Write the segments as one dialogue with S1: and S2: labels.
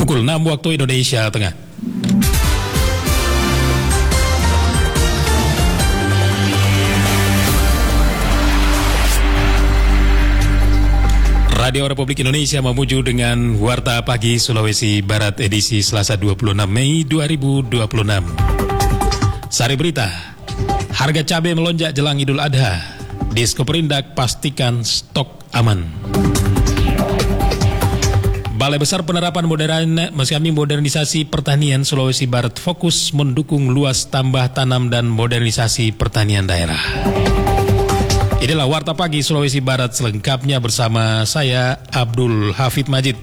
S1: Pukul 6 waktu Indonesia Tengah. Radio Republik Indonesia memuju dengan Warta Pagi Sulawesi Barat edisi Selasa 26 Mei 2026. Sari berita, harga cabai melonjak jelang Idul Adha. Diskoperindak pastikan stok aman. Balai Besar Penerapan Modernisasi Pertanian Sulawesi Barat fokus mendukung luas tambah tanam dan modernisasi pertanian daerah. Inilah Warta Pagi Sulawesi Barat selengkapnya bersama saya Abdul Hafid Majid.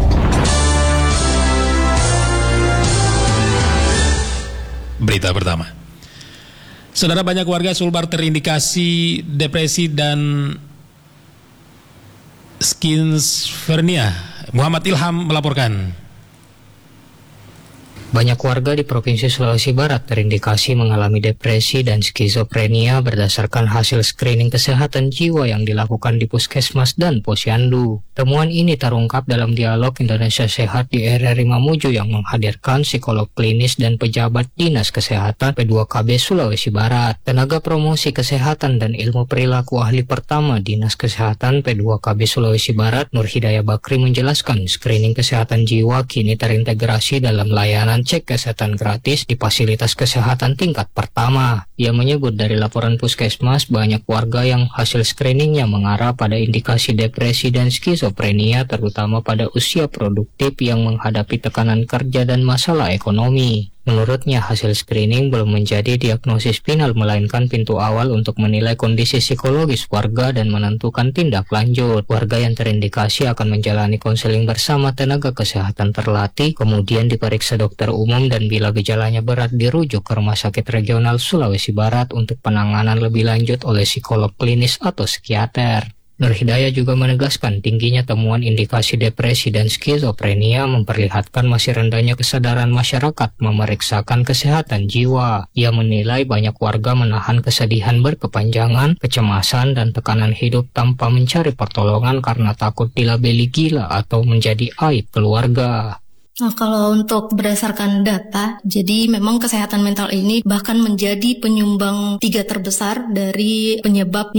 S1: Berita pertama. Saudara, banyak warga Sulbar terindikasi depresi dan skizofrenia. Muhammad Ilham melaporkan.
S2: Banyak warga di Provinsi Sulawesi Barat terindikasi mengalami depresi dan skizofrenia berdasarkan hasil screening kesehatan jiwa yang dilakukan di Puskesmas dan Posyandu. Temuan ini terungkap dalam dialog Indonesia Sehat di RRI Mamuju yang menghadirkan psikolog klinis dan pejabat Dinas Kesehatan P2KB Sulawesi Barat. Tenaga promosi kesehatan dan ilmu perilaku ahli pertama Dinas Kesehatan P2KB Sulawesi Barat, Nur Hidayah Bakri menjelaskan screening kesehatan jiwa kini terintegrasi dalam layanan cek kesehatan gratis di fasilitas kesehatan tingkat pertama. Ia menyebut dari laporan Puskesmas banyak warga yang hasil screeningnya mengarah pada indikasi depresi dan skizofrenia terutama pada usia produktif yang menghadapi tekanan kerja dan masalah ekonomi. Menurutnya hasil screening belum menjadi diagnosis final melainkan pintu awal untuk menilai kondisi psikologis warga dan menentukan tindak lanjut. Warga yang terindikasi akan menjalani konseling bersama tenaga kesehatan terlatih, kemudian diperiksa dokter umum dan bila gejalanya berat dirujuk ke Rumah Sakit Regional Sulawesi Barat untuk penanganan lebih lanjut oleh psikolog klinis atau psikiater. Nur Hidayah juga menegaskan tingginya temuan indikasi depresi dan skizofrenia memperlihatkan masih rendahnya kesadaran masyarakat memeriksakan kesehatan jiwa. Ia menilai banyak warga menahan kesedihan berkepanjangan, kecemasan, dan tekanan hidup tanpa mencari pertolongan karena takut dilabeli gila atau menjadi aib keluarga.
S3: Nah, kalau untuk berdasarkan data, jadi memang kesehatan mental ini bahkan menjadi penyumbang 3 terbesar dari penyebab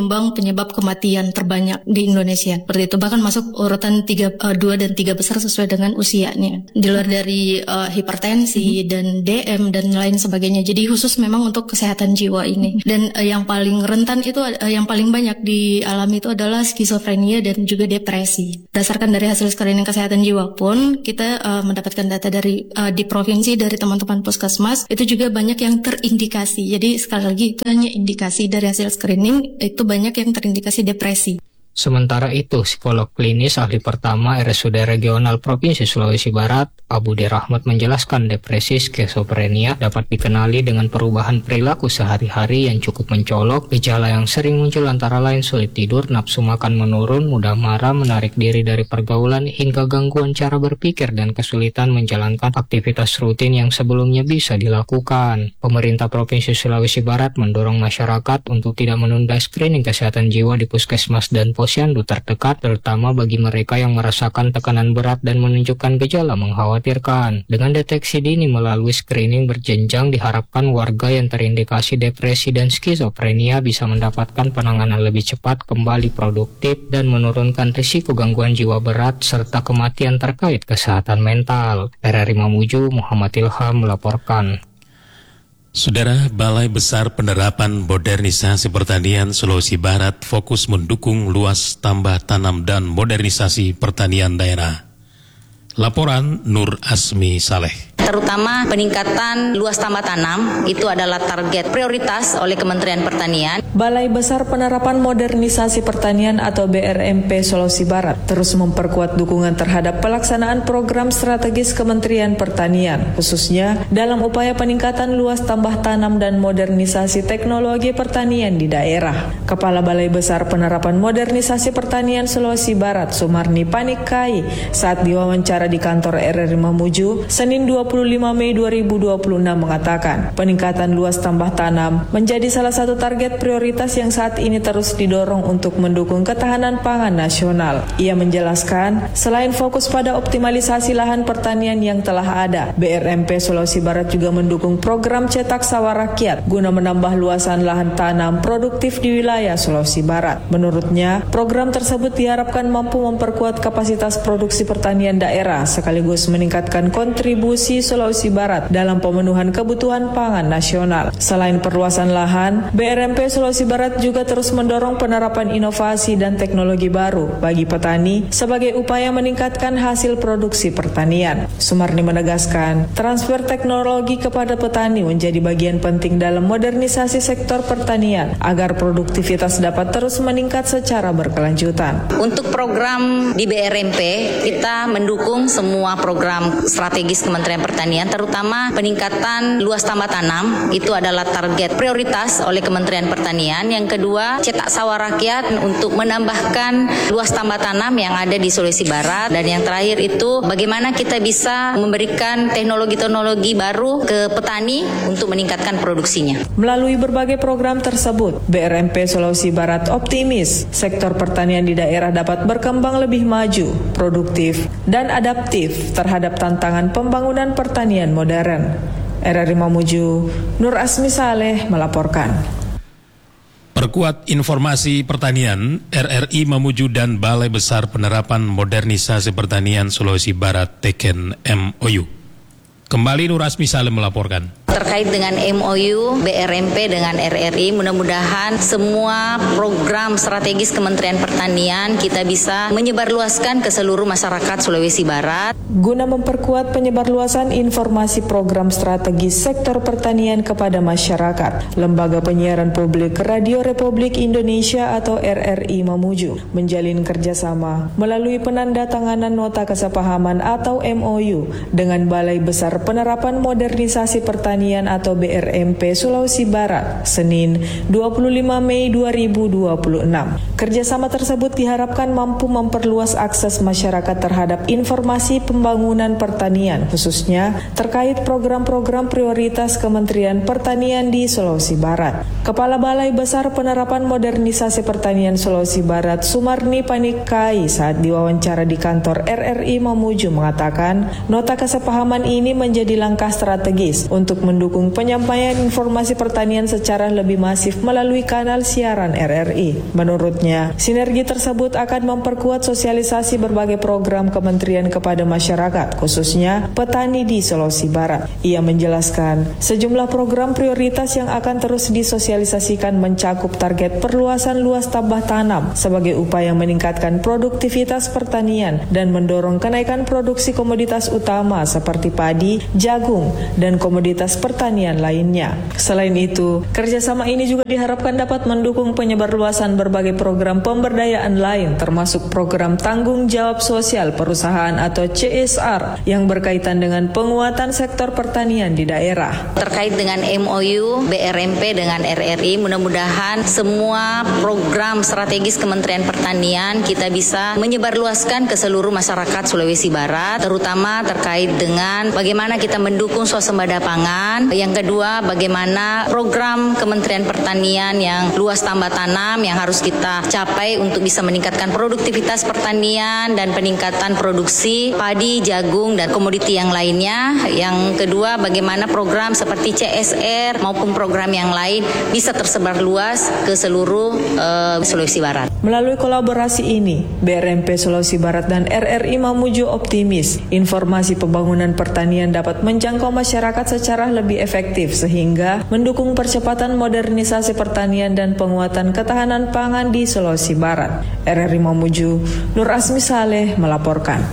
S3: kematian terbanyak di Indonesia. Seperti itu, bahkan masuk urutan 2 dan 3 besar sesuai dengan usianya. Di luar dari hipertensi dan DM dan lain sebagainya. Jadi khusus memang untuk kesehatan jiwa ini. Dan yang paling rentan itu, yang paling banyak dialami itu adalah skizofrenia dan juga depresi. Berdasarkan dari hasil screening kesehatan jiwa pun, kita mendapatkan data dari di provinsi dari teman-teman Puskesmas itu juga banyak yang terindikasi. Jadi sekali lagi itu hanya indikasi dari hasil screening, itu banyak yang terindikasi depresi.
S2: Sementara itu, psikolog klinis ahli pertama RSUD Regional Provinsi Sulawesi Barat, Abu D. Rahmat menjelaskan depresi skizofrenia dapat dikenali dengan perubahan perilaku sehari-hari yang cukup mencolok. Gejala yang sering muncul antara lain sulit tidur, nafsu makan menurun, mudah marah, menarik diri dari pergaulan, hingga gangguan cara berpikir dan kesulitan menjalankan aktivitas rutin yang sebelumnya bisa dilakukan. Pemerintah Provinsi Sulawesi Barat mendorong masyarakat untuk tidak menunda screening kesehatan jiwa di Puskesmas dan Posyandu terdekat, terutama bagi mereka yang merasakan tekanan berat dan menunjukkan gejala mengkhawatirkan. Dengan deteksi dini melalui screening berjenjang, diharapkan warga yang terindikasi depresi dan skizofrenia bisa mendapatkan penanganan lebih cepat, kembali produktif, dan menurunkan risiko gangguan jiwa berat serta kematian terkait kesehatan mental. RRI Mamuju, Muhammad Ilham melaporkan.
S1: Saudara, Balai Besar Penerapan Modernisasi Pertanian Sulawesi Barat fokus mendukung luas tambah tanam dan modernisasi pertanian daerah. Laporan Nur Asmi Saleh.
S4: Terutama peningkatan luas tambah tanam itu adalah target prioritas oleh Kementerian Pertanian.
S5: Balai Besar Penerapan Modernisasi Pertanian atau BRMP Sulawesi Barat terus memperkuat dukungan terhadap pelaksanaan program strategis Kementerian Pertanian, khususnya dalam upaya peningkatan luas tambah tanam dan modernisasi teknologi pertanian di daerah. Kepala Balai Besar Penerapan Modernisasi Pertanian Sulawesi Barat, Sumarni Panikai, saat diwawancara diwawancara di kantor RRI Mamuju, Senin 25 Mei 2026 mengatakan, peningkatan luas tambah tanam menjadi salah satu target prioritas yang saat ini terus didorong untuk mendukung ketahanan pangan nasional. Ia menjelaskan, selain fokus pada optimalisasi lahan pertanian yang telah ada, BRMP Sulawesi Barat juga mendukung program cetak sawah rakyat guna menambah luasan lahan tanam produktif di wilayah Sulawesi Barat. Menurutnya, program tersebut diharapkan mampu memperkuat kapasitas produksi pertanian daerah sekaligus meningkatkan kontribusi Sulawesi Barat dalam pemenuhan kebutuhan pangan nasional. Selain perluasan lahan, BRMP Sulawesi Barat juga terus mendorong penerapan inovasi dan teknologi baru bagi petani sebagai upaya meningkatkan hasil produksi pertanian. Sumarni menegaskan, transfer teknologi kepada petani menjadi bagian penting dalam modernisasi sektor pertanian agar produktivitas dapat terus meningkat secara berkelanjutan.
S4: Untuk program di BRMP, kita mendukung semua program strategis Kementerian Pertanian, terutama peningkatan luas tambah tanam, itu adalah target prioritas oleh Kementerian Pertanian. Yang kedua, cetak sawah rakyat untuk menambahkan luas tambah tanam yang ada di Sulawesi Barat. Dan yang terakhir itu, bagaimana kita bisa memberikan teknologi-teknologi baru ke petani untuk meningkatkan produksinya.
S5: Melalui berbagai program tersebut, BRMP Sulawesi Barat optimis sektor pertanian di daerah dapat berkembang lebih maju, produktif, dan adaptif terhadap tantangan pembangunan pertanian modern. RRI Mamuju, Nur Asmi Saleh melaporkan.
S1: Perkuat informasi pertanian, RRI Mamuju dan Balai Besar Penerapan Modernisasi Pertanian Sulawesi Barat teken MOU. Kembali Nur Asmi Saleh melaporkan.
S4: Terkait dengan MOU BRMP dengan RRI, mudah-mudahan semua program strategis Kementerian Pertanian kita bisa menyebarluaskan ke seluruh masyarakat Sulawesi Barat.
S5: Guna memperkuat penyebarluasan informasi program strategis sektor pertanian kepada masyarakat, Lembaga Penyiaran Publik Radio Republik Indonesia atau RRI Mamuju menjalin kerjasama melalui penandatanganan nota kesepahaman atau MOU dengan Balai Besar Penerapan Modernisasi Pertanian atau BRMP Sulawesi Barat, Senin 25 Mei 2026. Kerjasama tersebut diharapkan mampu memperluas akses masyarakat terhadap informasi pembangunan pertanian, khususnya terkait program-program prioritas Kementerian Pertanian di Sulawesi Barat. Kepala Balai Besar Penerapan Modernisasi Pertanian Sulawesi Barat, Sumarni Panikai, saat diwawancara di kantor RRI Mamuju mengatakan, nota kesepahaman ini menjadi langkah strategis untuk mendukung penyampaian informasi pertanian secara lebih masif melalui kanal siaran RRI. Menurutnya, sinergi tersebut akan memperkuat sosialisasi berbagai program kementerian kepada masyarakat, khususnya petani di Sulawesi Barat. Ia menjelaskan, sejumlah program prioritas yang akan terus disosialisasikan mencakup target perluasan luas tambah tanam sebagai upaya meningkatkan produktivitas pertanian dan mendorong kenaikan produksi komoditas utama seperti padi, jagung, dan komoditas pertanian lainnya. Selain itu, kerjasama ini juga diharapkan dapat mendukung penyebarluasan berbagai program pemberdayaan lain, termasuk program tanggung jawab sosial perusahaan atau CSR yang berkaitan dengan penguatan sektor pertanian di daerah.
S4: Terkait dengan MOU BRMP dengan RRI, mudah-mudahan semua program strategis Kementerian Pertanian kita bisa menyebarluaskan ke seluruh masyarakat Sulawesi Barat, terutama terkait dengan bagaimana kita mendukung swasembada pangan. Yang kedua, bagaimana program Kementerian Pertanian yang luas tambah tanam yang harus kita capai untuk bisa meningkatkan produktivitas pertanian dan peningkatan produksi padi, jagung, dan komoditi yang lainnya. Yang kedua, bagaimana program seperti CSR maupun program yang lain bisa tersebar luas ke seluruh Sulawesi Barat.
S5: Melalui kolaborasi ini, BRMP Sulawesi Barat dan RRI Mamuju optimis informasi pembangunan pertanian dapat menjangkau masyarakat secara lebih efektif sehingga mendukung percepatan modernisasi pertanian dan penguatan ketahanan pangan di Sulawesi Barat. RRI Mamuju, Nur Asmi Saleh melaporkan.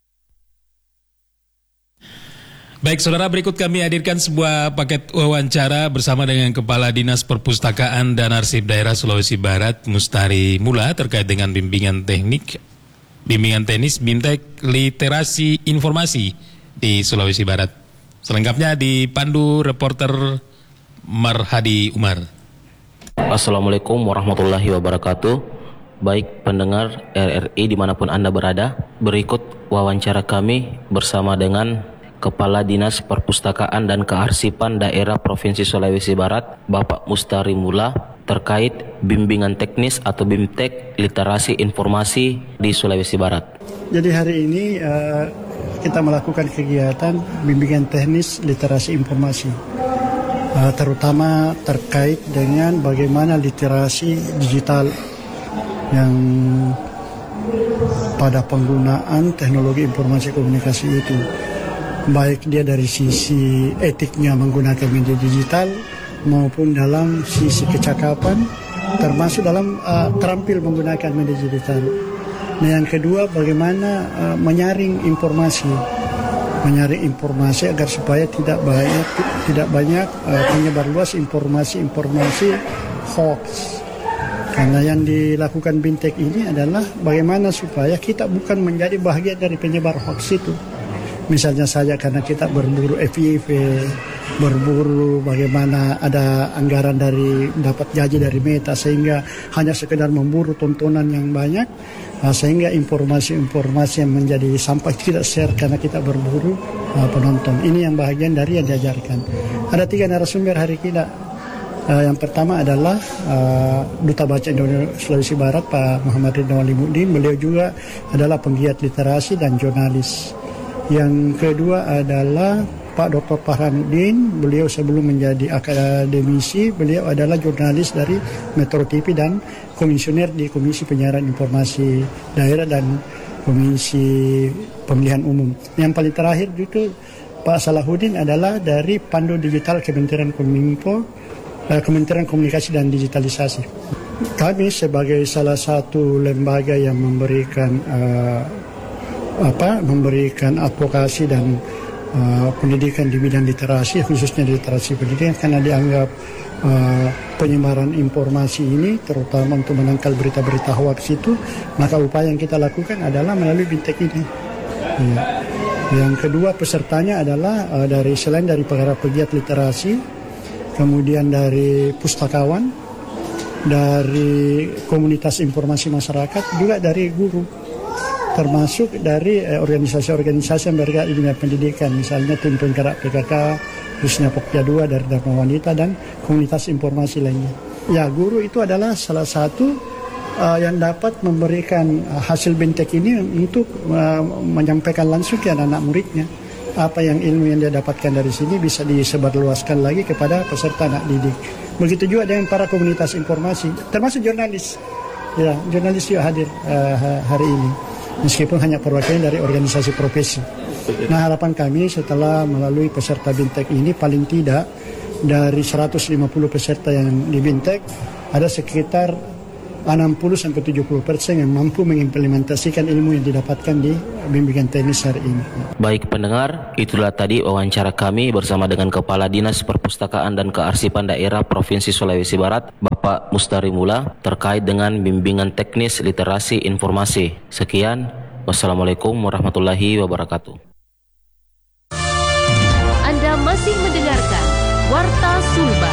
S1: Baik saudara, berikut kami hadirkan sebuah paket wawancara bersama dengan Kepala Dinas Perpustakaan dan Arsip Daerah Sulawesi Barat, Mustari Mula, terkait dengan bimbingan teknis BIMTEK Literasi Informasi di Sulawesi Barat. Selengkapnya dipandu reporter Marhadi Umar.
S6: Assalamualaikum warahmatullahi wabarakatuh. Baik pendengar RRI dimanapun Anda berada, berikut wawancara kami bersama dengan Kepala Dinas Perpustakaan dan Kearsipan Daerah Provinsi Sulawesi Barat, Bapak Mustari Mula, terkait bimbingan teknis atau BIMTEK literasi informasi di Sulawesi Barat.
S7: Jadi hari ini kita melakukan kegiatan bimbingan teknis literasi informasi, terutama terkait dengan bagaimana literasi digital yang pada penggunaan teknologi informasi komunikasi itu, baik dia dari sisi etiknya menggunakan media digital maupun dalam sisi kecakapan, termasuk dalam terampil menggunakan media digital. Nah, yang kedua bagaimana menyaring informasi agar supaya tidak banyak penyebar luas informasi hoax. Karena yang dilakukan BIMTEK ini adalah bagaimana supaya kita bukan menjadi bagian dari penyebar hoax itu. Misalnya saja karena kita berburu FYP, berburu bagaimana ada anggaran dari dapat gaji dari Meta, sehingga hanya sekedar memburu tontonan yang banyak, sehingga informasi-informasi yang menjadi sampah tidak share karena kita berburu penonton. Ini yang bagian dari yang diajarkan. Ada 3 narasumber hari kita. Yang pertama adalah Duta Baca Indonesia Sulawesi Barat, Pak Muhammad Ridwan Alimuddin. Beliau juga adalah penggiat literasi dan jurnalis. Yang kedua adalah Pak Dr. Farhanuddin. Beliau sebelum menjadi akademisi, beliau adalah jurnalis dari Metro TV dan komisioner di Komisi Penyiaran Informasi Daerah dan Komisi Pemilihan Umum. Yang paling terakhir itu Pak Salahuddin adalah dari Pandu Digital Kementerian Kominfo, Kementerian Komunikasi dan Digitalisasi. Kami sebagai salah satu lembaga yang memberikan advokasi dan pendidikan di bidang literasi, khususnya literasi pendidikan, karena dianggap penyebaran informasi ini terutama untuk menangkal berita-berita hoax itu, maka upaya yang kita lakukan adalah melalui BIMTEK ini. Ya. Yang kedua pesertanya adalah selain dari para pegiat literasi, kemudian dari pustakawan, dari komunitas informasi masyarakat, juga dari guru, termasuk dari organisasi-organisasi yang bergerak di dunia pendidikan, misalnya Tim Penggerak PKK, khususnya Pokja 2 dari Dharma Wanita, dan komunitas informasi lainnya. Ya, guru itu adalah salah satu yang dapat memberikan hasil BIMTEK ini untuk menyampaikan langsung ke anak-anak muridnya. Apa yang ilmu yang dia dapatkan dari sini bisa disebarluaskan lagi kepada peserta anak didik. Begitu juga dengan para komunitas informasi, termasuk jurnalis. Ya, jurnalis juga hadir hari ini, meskipun hanya perwakilan dari organisasi profesi. Nah, harapan kami setelah melalui peserta BIMTEK ini, paling tidak dari 150 peserta yang di BIMTEK, ada sekitar 60-70% yang mampu mengimplementasikan ilmu yang didapatkan di bimbingan teknis hari ini.
S6: Baik pendengar, itulah tadi wawancara kami bersama dengan Kepala Dinas Perpustakaan dan Kearsipan Daerah Provinsi Sulawesi Barat, Bapak Mustari Mula, terkait dengan bimbingan teknis literasi informasi. Sekian, wassalamualaikum warahmatullahi wabarakatuh.
S8: Anda masih mendengarkan Warta Sulbar.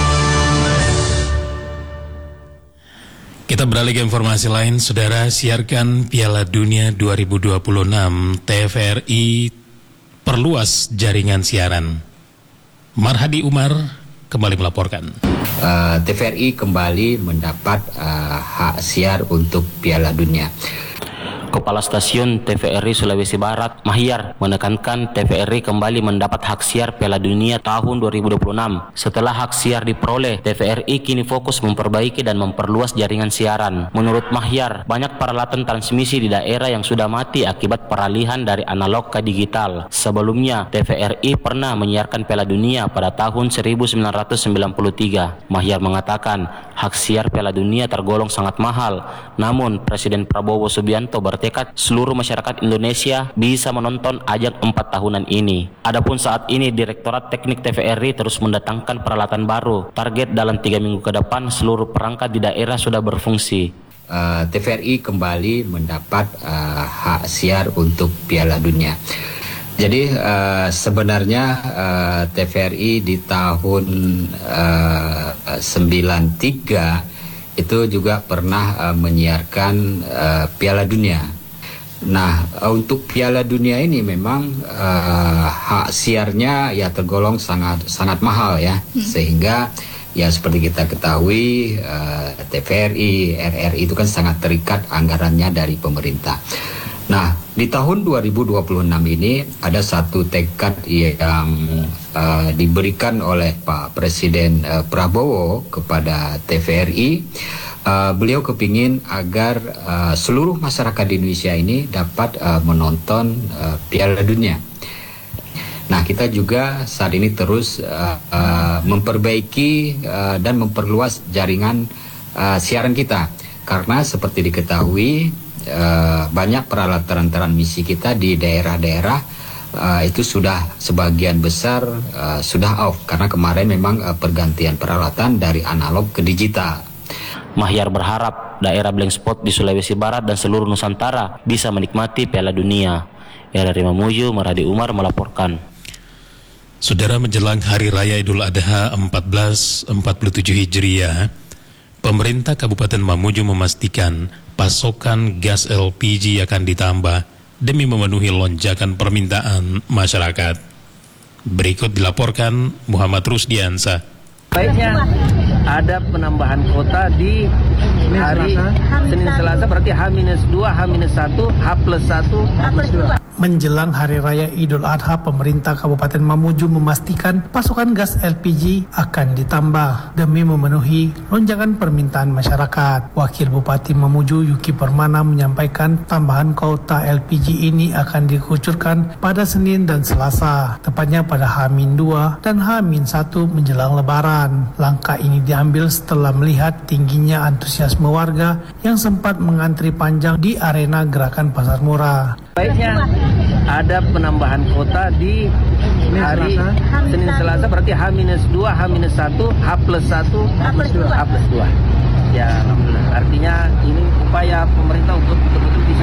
S1: Kita beralih ke informasi lain, saudara. Siarkan Piala Dunia 2026, TVRI perluas jaringan siaran. Marhadi Umar kembali melaporkan.
S2: TVRI kembali mendapat hak siar untuk Piala Dunia.
S6: Kepala Stasiun TVRI Sulawesi Barat, Mahyar, menekankan TVRI kembali mendapat hak siar Piala Dunia tahun 2026. Setelah hak siar diperoleh, TVRI kini fokus memperbaiki dan memperluas jaringan siaran. Menurut Mahyar, banyak peralatan transmisi di daerah yang sudah mati akibat peralihan dari analog ke digital. Sebelumnya, TVRI pernah menyiarkan Piala Dunia pada tahun 1993. Mahyar mengatakan, hak siar Piala Dunia tergolong sangat mahal. Namun, Presiden Prabowo Subianto bertekad seluruh masyarakat Indonesia bisa menonton ajang 4 tahunan ini. Adapun saat ini Direktorat Teknik TVRI terus mendatangkan peralatan baru. Target dalam 3 minggu ke depan seluruh perangkat di daerah sudah berfungsi.
S2: TVRI kembali mendapat hak siar untuk Piala Dunia. Jadi sebenarnya TVRI di tahun 93
S9: itu juga pernah menyiarkan Piala Dunia. Nah, untuk Piala Dunia ini memang hak siarnya ya tergolong sangat mahal ya, sehingga ya seperti kita ketahui TVRI, RRI itu kan sangat terikat anggarannya dari pemerintah. Nah, di tahun 2026 ini ada satu tekad yang diberikan oleh Pak Presiden Prabowo kepada TVRI. Beliau kepingin agar seluruh masyarakat di Indonesia ini dapat menonton Piala Dunia. Nah, kita juga saat ini terus memperbaiki dan memperluas jaringan siaran kita, karena seperti diketahui banyak peralatan misi kita di daerah-daerah itu sudah sebagian besar sudah off, karena kemarin memang pergantian peralatan dari analog ke digital.
S6: Mahyar berharap daerah blank spot di Sulawesi Barat dan seluruh Nusantara bisa menikmati Piala Dunia. RRI Mamuju, Maradi Umar melaporkan.
S1: Saudara, menjelang Hari Raya Idul Adha 1447 Hijriah, pemerintah Kabupaten Mamuju memastikan pasokan gas LPG akan ditambah demi memenuhi lonjakan permintaan masyarakat. Berikut dilaporkan Muhammad Rusdiansa.
S10: Baiknya ada penambahan kuota di hari Senin Selasa, berarti H-2, H-1, H+1, H+2.
S11: Menjelang Hari Raya Idul Adha, pemerintah Kabupaten Mamuju memastikan pasokan gas LPG akan ditambah demi memenuhi lonjakan permintaan masyarakat. Wakil Bupati Mamuju Yuki Permana menyampaikan tambahan kuota LPG ini akan dikucurkan pada Senin dan Selasa, tepatnya pada H-2 dan H-1 menjelang Lebaran. Langkah ini diambil setelah melihat tingginya antusiasme warga yang sempat mengantri panjang di arena gerakan pasar murah.
S10: Baiknya ada penambahan kuota di hari Senin Selasa, berarti H-2, H-1, H+1, H+2. Ya, alhamdulillah. Artinya ini upaya pemerintah untuk betul-betul bisa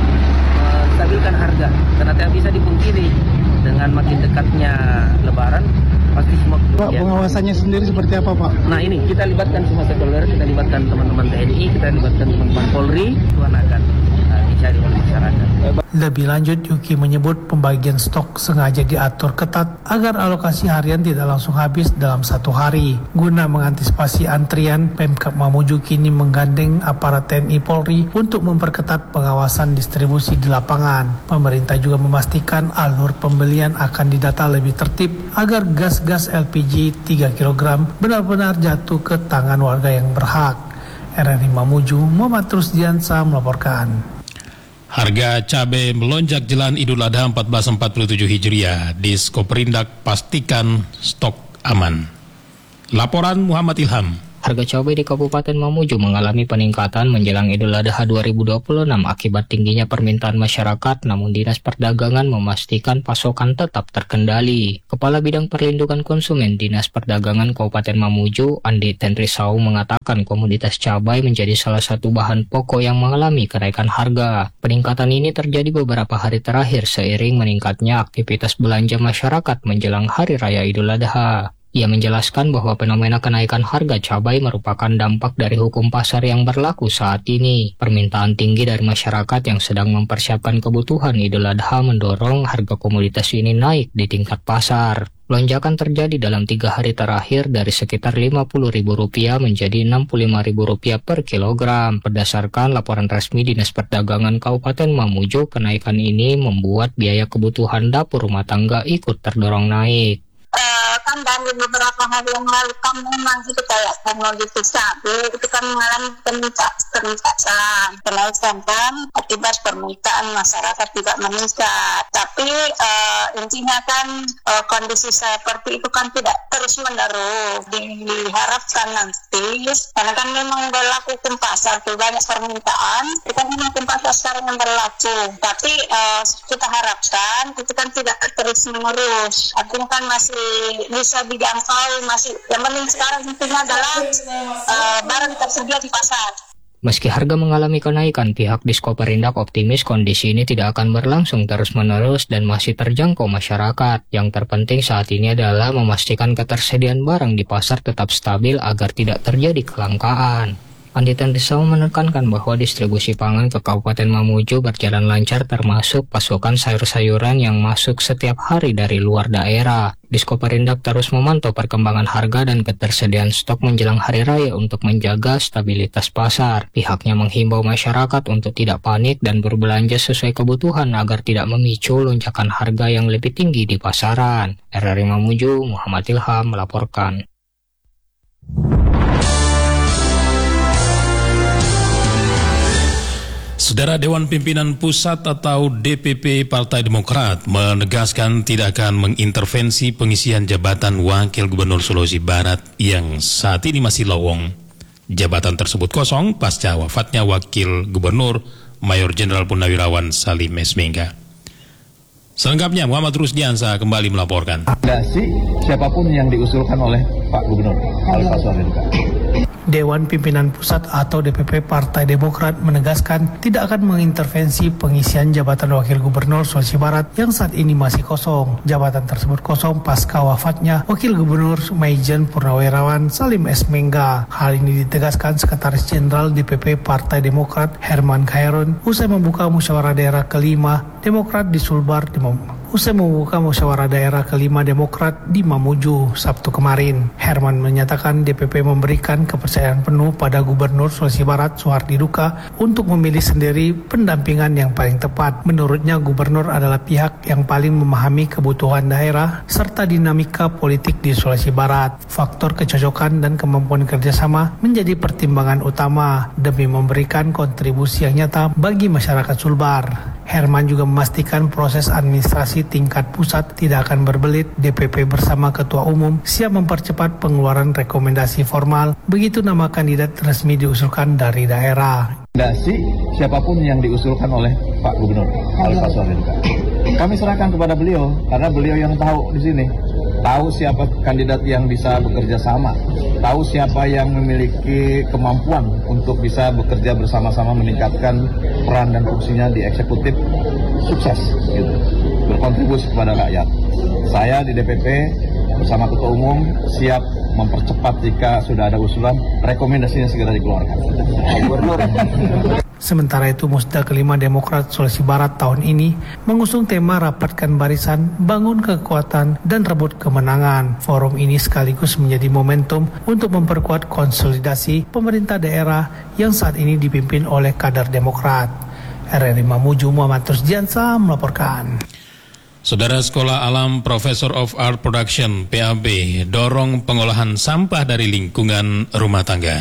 S10: menstabilkan harga, karena tidak bisa dipungkiri dengan makin dekatnya Lebaran pasti semua.
S11: Pak, pengawasannya sendiri seperti apa, Pak?
S10: Nah, ini kita libatkan semua stakeholder, kita libatkan teman-teman TNI, kita libatkan teman-teman Polri, itu akan dicari oleh masyarakat.
S11: Lebih lanjut, Yuki menyebut pembagian stok sengaja diatur ketat agar alokasi harian tidak langsung habis dalam satu hari. Guna mengantisipasi antrian, Pemkab Mamuju kini menggandeng aparat TNI Polri untuk memperketat pengawasan distribusi di lapangan. Pemerintah juga memastikan alur pembelian akan didata lebih tertib agar gas LPG 3 kg benar-benar jatuh ke tangan warga yang berhak. RRI Mamuju, Muhammad Rusdiansa melaporkan.
S1: Harga cabai melonjak jelang Idul Adha 1447 Hijriah. Diskoperindak pastikan stok aman. Laporan Muhammad Ilham.
S2: Harga cabai di Kabupaten Mamuju mengalami peningkatan menjelang Idul Adha 2026 akibat tingginya permintaan masyarakat, namun Dinas Perdagangan memastikan pasokan tetap terkendali. Kepala Bidang Perlindungan Konsumen Dinas Perdagangan Kabupaten Mamuju, Andi Tendrisau, mengatakan komoditas cabai menjadi salah satu bahan pokok yang mengalami kenaikan harga. Peningkatan ini terjadi beberapa hari terakhir seiring meningkatnya aktivitas belanja masyarakat menjelang Hari Raya Idul Adha. Ia menjelaskan bahwa fenomena kenaikan harga cabai merupakan dampak dari hukum pasar yang berlaku saat ini. Permintaan tinggi dari masyarakat yang sedang mempersiapkan kebutuhan Idul Adha mendorong harga komoditas ini naik di tingkat pasar. Lonjakan terjadi dalam 3 hari terakhir dari sekitar Rp50.000 menjadi Rp65.000 per kilogram. Berdasarkan laporan resmi Dinas Perdagangan Kabupaten Mamuju, kenaikan ini membuat biaya kebutuhan dapur rumah tangga ikut terdorong naik.
S12: Kan dari beberapa hari yang lalu kan memang itu kayak komoditas cabai itu kan mengalami peningkatan kenaikan kan akibat permintaan masyarakat juga meningkat. Tapi intinya kan kondisi seperti itu kan tidak terus menerus. Diharapkan nanti karena kan memang berlaku hukum pasar, banyak permintaan itu kan memang hukum pasar sekarang yang berlaku. Tapi kita harapkan itu kan tidak terus menerus. Artinya kan masih bisa dijangkau, masih yang penting sekarang intinya adalah barang tersedia di pasar.
S2: Meski harga mengalami kenaikan, pihak Diskoperindak optimis kondisi ini tidak akan berlangsung terus-menerus dan masih terjangkau masyarakat. Yang terpenting saat ini adalah memastikan ketersediaan barang di pasar tetap stabil agar tidak terjadi kelangkaan. Panditan Risau menekankan bahwa distribusi pangan ke Kabupaten Mamuju berjalan lancar termasuk pasokan sayur-sayuran yang masuk setiap hari dari luar daerah. Diskoperindak terus memantau perkembangan harga dan ketersediaan stok menjelang hari raya untuk menjaga stabilitas pasar. Pihaknya menghimbau masyarakat untuk tidak panik dan berbelanja sesuai kebutuhan agar tidak memicu lonjakan harga yang lebih tinggi di pasaran. RRI Mamuju, Muhammad Ilham melaporkan.
S1: Saudara, Dewan Pimpinan Pusat atau DPP Partai Demokrat menegaskan tidak akan mengintervensi pengisian jabatan Wakil Gubernur Sulawesi Barat yang saat ini masih lowong. Jabatan tersebut kosong pasca wafatnya Wakil Gubernur Mayor Jenderal Purnawirawan Salim Esmengga. Selengkapnya Muhammad Rusdiansa kembali melaporkan.
S13: Siapapun yang diusulkan oleh Pak Gubernur Alfa Suamiduka.
S11: Dewan Pimpinan Pusat atau DPP Partai Demokrat menegaskan tidak akan mengintervensi pengisian jabatan Wakil Gubernur Sulawesi Barat yang saat ini masih kosong. Jabatan tersebut kosong pasca wafatnya Wakil Gubernur Majen Purnawirawan Salim Esmengga. Hal ini ditegaskan Sekretaris Jenderal DPP Partai Demokrat Herman Khairun usai membuka musyawarah daerah kelima Demokrat di Sulbar di Mamuju Sabtu kemarin. Herman menyatakan DPP memberikan kepercayaan penuh pada Gubernur Sulawesi Barat Suhardi Duka untuk memilih sendiri pendampingan yang paling tepat. Menurutnya Gubernur adalah pihak yang paling memahami kebutuhan daerah serta dinamika politik di Sulawesi Barat. Faktor kecocokan dan kemampuan kerjasama menjadi pertimbangan utama demi memberikan kontribusi yang nyata bagi masyarakat Sulbar. Herman juga memastikan proses administrasi tingkat pusat tidak akan berbelit. DPP bersama Ketua Umum siap mempercepat pengeluaran rekomendasi formal begitu nama kandidat resmi diusulkan dari daerah.
S13: Siapapun yang diusulkan oleh Pak Gubernur Alfa Suamiduka. Kami serahkan kepada beliau karena beliau yang tahu di sini. Tahu siapa kandidat yang bisa bekerja sama, tahu siapa yang memiliki kemampuan untuk bisa bekerja bersama-sama meningkatkan peran dan fungsinya di eksekutif sukses, gitu, berkontribusi kepada rakyat. Saya di DPP bersama Ketua Umum siap mempercepat jika sudah ada usulan, rekomendasinya segera dikeluarkan.
S11: Sementara itu, Musda kelima Demokrat Sulawesi Barat tahun ini mengusung tema rapatkan barisan, bangun kekuatan, dan rebut kemenangan. Forum ini sekaligus menjadi momentum untuk memperkuat konsolidasi pemerintah daerah yang saat ini dipimpin oleh kader Demokrat. RRI Mamuju, Muhammad Rusdiansa melaporkan.
S1: Saudara, Sekolah Alam Professor of Art Production (PAB) dorong pengolahan sampah dari lingkungan rumah tangga.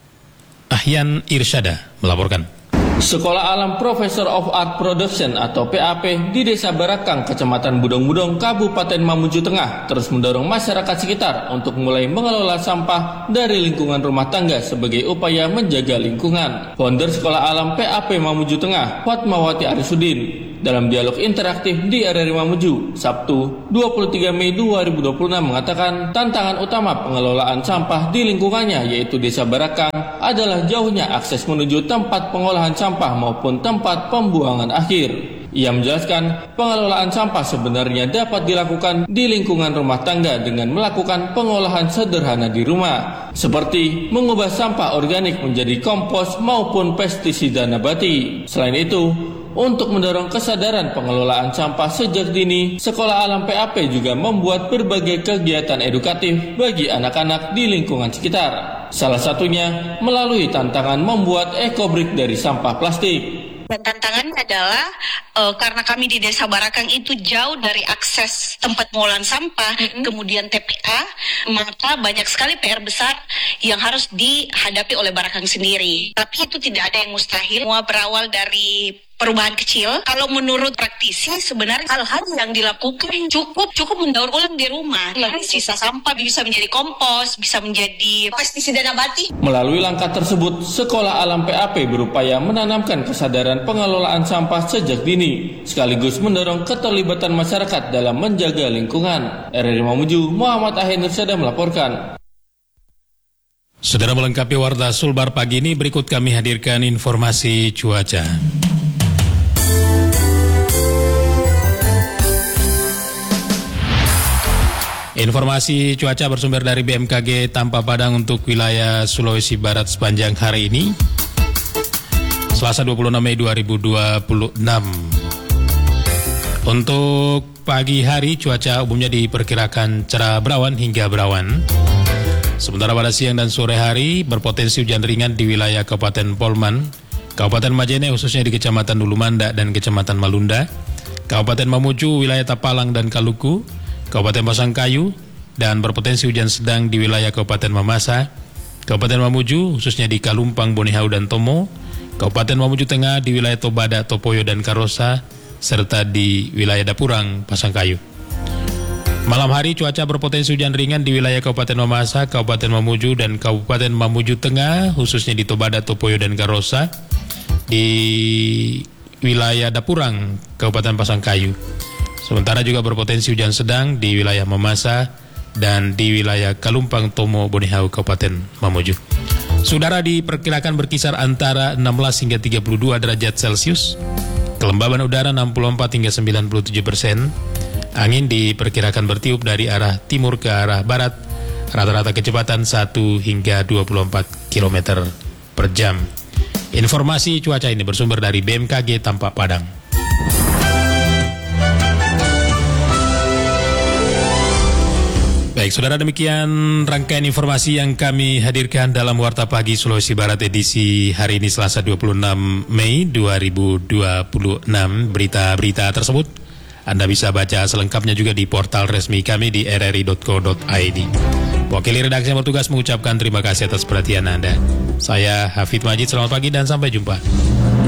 S1: Ahyan Irsyada melaporkan.
S14: Sekolah Alam Professor of Art Production atau PAP di Desa Barakang, Kecamatan Budong-Budong, Kabupaten Mamuju Tengah terus mendorong masyarakat sekitar untuk mulai mengelola sampah dari lingkungan rumah tangga sebagai upaya menjaga lingkungan. Founder Sekolah Alam PAP Mamuju Tengah, Fatmawati Arisudin, dalam dialog interaktif di RRI Mamuju, Sabtu 23 Mei 2026 mengatakan tantangan utama pengelolaan sampah di lingkungannya yaitu Desa Barakang adalah jauhnya akses menuju tempat pengolahan sampah maupun tempat pembuangan akhir. Ia menjelaskan pengelolaan sampah sebenarnya dapat dilakukan di lingkungan rumah tangga dengan melakukan pengolahan sederhana di rumah, seperti mengubah sampah organik menjadi kompos maupun pestisida nabati. Selain itu, untuk mendorong kesadaran pengelolaan sampah sejak dini, Sekolah Alam PAP juga membuat berbagai kegiatan edukatif bagi anak-anak di lingkungan sekitar. Salah satunya melalui tantangan membuat ekobrik dari sampah plastik.
S15: Dan tantangannya adalah karena kami di Desa Barakang itu jauh dari akses tempat pengolahan sampah, kemudian TPA, maka banyak sekali PR besar yang harus dihadapi oleh Barakang sendiri. Tapi itu tidak ada yang mustahil, semua berawal dari perubahan kecil. Kalau menurut praktisi sebenarnya hal-hal yang dilakukan cukup mendaur ulang di rumah. Sisa sampah bisa menjadi kompos, bisa menjadi pestisida nabati.
S14: Melalui langkah tersebut, Sekolah Alam PAP berupaya menanamkan kesadaran pengelolaan sampah sejak dini, sekaligus mendorong keterlibatan masyarakat dalam menjaga lingkungan. RRI Mamuju, Muhammad Ahyan Irsyada melaporkan.
S1: Saudara, melengkapi Warta Sulbar pagi ini, berikut kami hadirkan informasi cuaca. Informasi cuaca bersumber dari BMKG Tampak Padang untuk wilayah Sulawesi Barat sepanjang hari ini, Selasa 26 Mei 2026. Untuk pagi hari cuaca umumnya diperkirakan cerah berawan hingga berawan. Sementara pada siang dan sore hari berpotensi hujan ringan di wilayah Kabupaten Polman, Kabupaten Majene khususnya di Kecamatan Ulumanda dan Kecamatan Malunda, Kabupaten Mamuju, wilayah Tapalang dan Kaluku, Kabupaten Pasangkayu, dan berpotensi hujan sedang di wilayah Kabupaten Mamasa, Kabupaten Mamuju khususnya di Kalumpang, Bonihau dan Tomo, Kabupaten Mamuju Tengah di wilayah Tobada, Topoyo dan Karosa, serta di wilayah Dapurang, Pasangkayu. Malam hari cuaca berpotensi hujan ringan di wilayah Kabupaten Mamasa, Kabupaten Mamuju dan Kabupaten Mamuju Tengah khususnya di Tobada, Topoyo dan Karosa, di wilayah Dapurang, Kabupaten Pasangkayu. Sementara juga berpotensi hujan sedang di wilayah Mamasa dan di wilayah Kalumpang, Tomo, Bonihau, Kabupaten Mamuju. Saudara diperkirakan berkisar antara 16 hingga 32 derajat Celcius. Kelembaban udara 64 hingga 97%. Angin diperkirakan bertiup dari arah timur ke arah barat. Rata-rata kecepatan 1 hingga 24 km per jam. Informasi cuaca ini bersumber dari BMKG Tampak Padang. Baik, saudara, demikian rangkaian informasi yang kami hadirkan dalam Warta Pagi Sulawesi Barat edisi hari ini Selasa 26 Mei 2026. Berita-berita tersebut Anda bisa baca selengkapnya juga di portal resmi kami di rri.co.id. Wakil redaksi yang bertugas mengucapkan terima kasih atas perhatian Anda. Saya Hafid Majid, selamat pagi dan sampai jumpa.